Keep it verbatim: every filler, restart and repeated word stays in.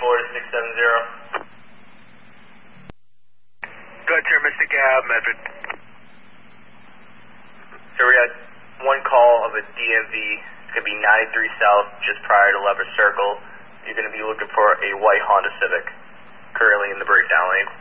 four to six seven zero. Go ahead, sir, Mystic Ave, Medford. So we got one call of a D M V. It's going to be ninety-three South, just prior to Lever Circle. You're going to be looking for a white Honda Civic, currently in the breakdown lane.